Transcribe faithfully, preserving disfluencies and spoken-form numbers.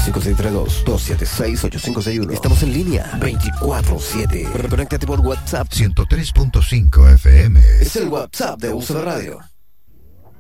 cinco seis tres dos, dos siete seis, ocho cinco seis uno. Estamos en línea veinticuatro siete. Conéctate por WhatsApp ciento tres punto cinco F M. Es el WhatsApp de Uso de Radio.